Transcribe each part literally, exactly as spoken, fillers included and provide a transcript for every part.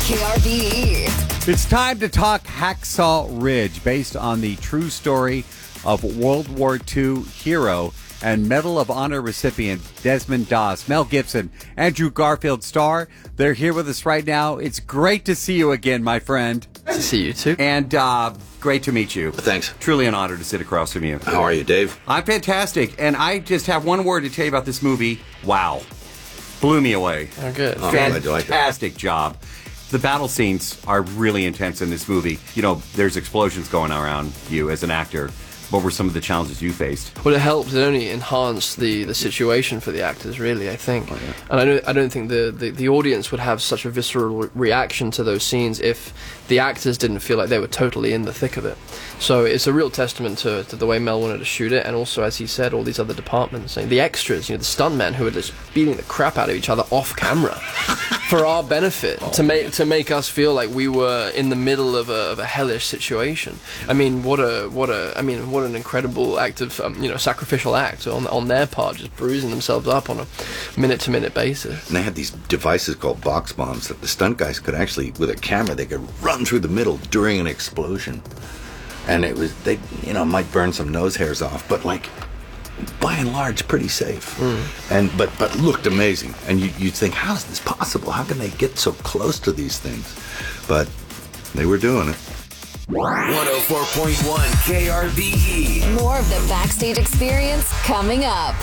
K R B E. It's time to talk Hacksaw Ridge, based on the true story of World War Two hero and Medal of Honor recipient Desmond Doss. Mel Gibson, Andrew Garfield star. They're here with us right now. It's great to see you again, my friend. Nice to see you too. And uh, great to meet you. Thanks. Truly an honor to sit across from you. How are you, Dave? I'm fantastic. And I just have one word to tell you about this movie. Wow. Blew me away. Oh, good. Oh, I'm glad you like it. Fantastic job. The battle scenes are really intense in this movie. You know, there's explosions going around you as an actor. What were some of the challenges you faced? Well, it helped. It only enhanced the, the situation for the actors, really, I think. Oh, yeah. And I don't, I don't think the, the, the audience would have such a visceral reaction to those scenes if the actors didn't feel like they were totally in the thick of it. So it's a real testament to, to the way Mel wanted to shoot it, and also, as he said, all these other departments. The extras, you know, the stuntmen who were just beating the crap out of each other off camera for our benefit, oh, to make to make us feel like we were in the middle of a, of a hellish situation. I mean, what a what a I mean, what an incredible act of um, you know, sacrificial act on on their part, just bruising themselves up on a minute to minute basis. And they had these devices called box bombs that the stunt guys could actually, with a camera, they could run through the middle during an explosion. And it was, they, you know, might burn some nose hairs off, but like, by and large, pretty safe. Mm. And but but looked amazing. And you, you'd think, how is this possible? How can they get so close to these things? But they were doing it. one oh four point one K R B E. More of the backstage experience coming up.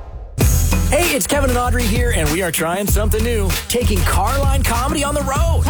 Hey, it's Kevin and Audrey here, and we are trying something new, taking Carline comedy on the road.